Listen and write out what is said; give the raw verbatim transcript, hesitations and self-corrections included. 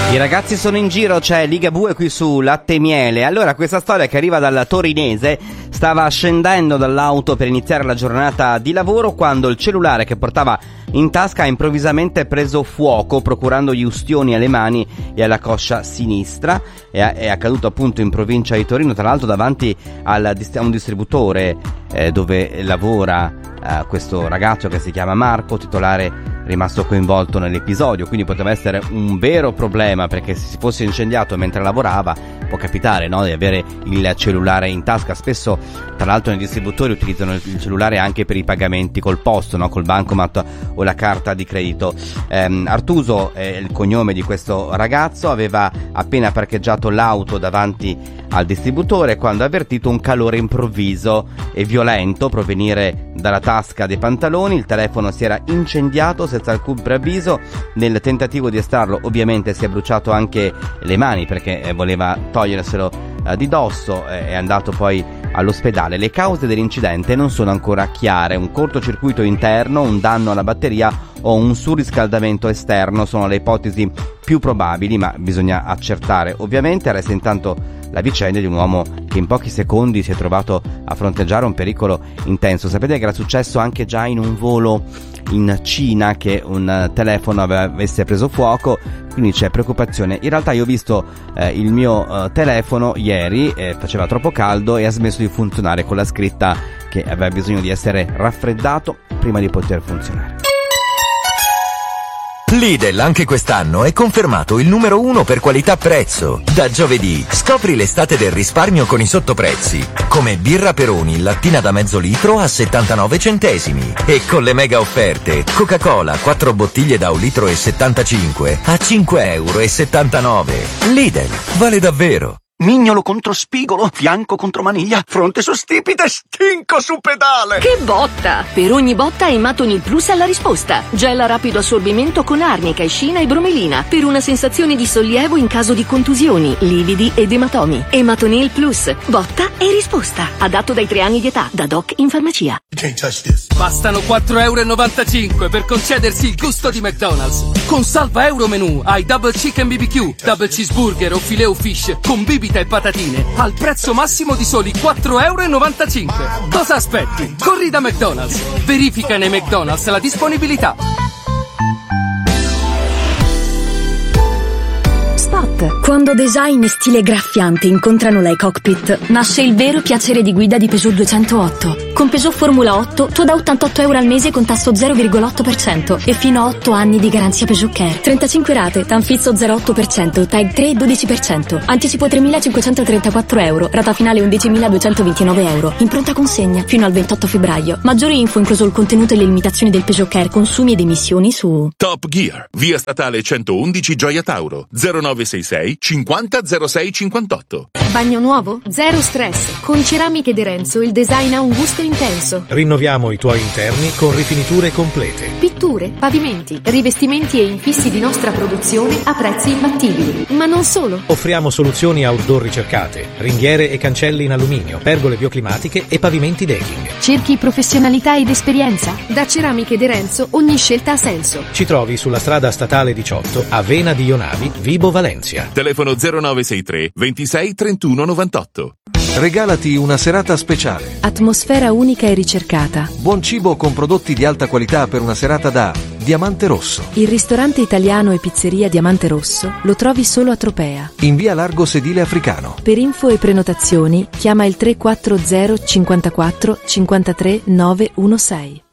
I ragazzi sono in giro, c'è Ligabue qui su Latte e Miele. Allora, questa storia che arriva dal torinese: stava scendendo dall'auto per iniziare la giornata di lavoro quando il cellulare che portava in tasca ha improvvisamente preso fuoco, procurandogli ustioni alle mani e alla coscia sinistra. È, è accaduto appunto in provincia di Torino, tra l'altro davanti al, a un distributore eh, dove lavora eh, questo ragazzo che si chiama Marco, titolare rimasto coinvolto nell'episodio. Quindi poteva essere un vero problema, perché se si fosse incendiato mentre lavorava può capitare, no, di avere il cellulare in tasca. Spesso tra l'altro nei distributori utilizzano il cellulare anche per i pagamenti col posto, no, col bancomat o la carta di credito. ehm, Artuso è il cognome di questo ragazzo, aveva appena parcheggiato l'auto davanti al distributore quando ha avvertito un calore improvviso e violento provenire dalla tasca dei pantaloni. Il telefono si era incendiato senza alcun preavviso. Nel tentativo di estrarlo ovviamente si è bruciato anche le mani, perché eh, voleva toglierselo eh, di dosso. eh, è andato poi all'ospedale. Le cause dell'incidente non sono ancora chiare. Un cortocircuito interno, un danno alla batteria o un surriscaldamento esterno sono le ipotesi più probabili, ma bisogna accertare ovviamente. Resta intanto la vicenda di un uomo che in pochi secondi si è trovato a fronteggiare un pericolo intenso. Sapete che era successo anche già in un volo in Cina che un telefono avesse preso fuoco, quindi c'è preoccupazione. In realtà io ho visto eh, il mio eh, telefono ieri, eh, faceva troppo caldo e ha smesso di funzionare con la scritta che aveva bisogno di essere raffreddato prima di poter funzionare. Lidl anche quest'anno è confermato il numero uno per qualità-prezzo. Da giovedì scopri l'estate del risparmio con i sottoprezzi, come birra Peroni lattina da mezzo litro a settantanove centesimi, e con le mega offerte Coca-Cola quattro bottiglie da un litro e settantacinque a cinque euro e settantanove. Lidl, vale davvero. Mignolo contro spigolo, fianco contro maniglia, fronte su stipite, stinco su pedale. Che botta! Per ogni botta Ematonil Plus ha la risposta. Gel a rapido assorbimento con arnica, escina e bromelina, per una sensazione di sollievo in caso di contusioni, lividi ed ematomi. Ematonil Plus, botta e risposta. Adatto dai tre anni di età, da doc in farmacia. Bastano quattro e novantacinque euro per concedersi il gusto di McDonald's. Con salva euro menù hai Double Chicken B B Q, Double Cheeseburger o Filet Fish con bibita e patatine al prezzo massimo di soli quattro e novantacinque euro. Cosa aspetti? Corri da McDonald's. Verifica nei McDonald's la disponibilità. Spot. Quando design e stile graffiante incontrano la e-cockpit, nasce il vero piacere di guida di Peugeot duecentootto. Con Peugeot Formula otto tu da ottantotto euro al mese con tasso zero virgola otto per cento e fino a otto anni di garanzia Peugeot Care. trentacinque rate, Tanfizzo zero virgola otto per cento, Tag tre dodici per cento. Anticipo tremilacinquecentotrentaquattro euro, rata finale undicimiladuecentoventinove euro. In pronta consegna fino al ventotto febbraio. Maggiori info incluso il contenuto e le limitazioni del Peugeot Care, consumi ed emissioni su Top Gear, via statale centoundici Gioia Tauro, zero nove sei sei cinquanta zero sei cinquantotto. Bagno nuovo? Zero stress. Con Ceramiche De Renzo il design ha un gusto intenso. Rinnoviamo i tuoi interni con rifiniture complete. Pitture, pavimenti, rivestimenti e infissi di nostra produzione a prezzi imbattibili. Ma non solo. Offriamo soluzioni outdoor ricercate, ringhiere e cancelli in alluminio, pergole bioclimatiche e pavimenti decking. Cerchi professionalità ed esperienza? Da Ceramiche De Renzo ogni scelta ha senso. Ci trovi sulla strada statale diciotto a Vena di Ionavi, Vibo Valencia. Telefono zero nove sei tre ventisei trentuno novantotto. Regalati una serata speciale. Atmosfera unica e ricercata. Buon cibo con prodotti di alta qualità per una serata da Diamante Rosso. Il ristorante italiano e pizzeria Diamante Rosso lo trovi solo a Tropea. In via Largo Sedile Africano. Per info e prenotazioni chiama il tre quattro zero cinquantaquattro cinquantatré nove uno sei.